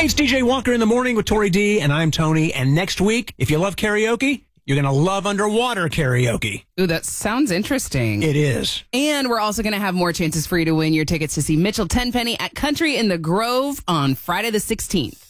Hey, it's DJ Walker in the morning with Tori D, and I'm Tony. And next week, if you love karaoke, you're going to love underwater karaoke. Ooh, that sounds interesting. It is. And we're also going to have more chances for you to win your tickets to see Mitchell Tenpenny at Country in the Grove on Friday the 16th.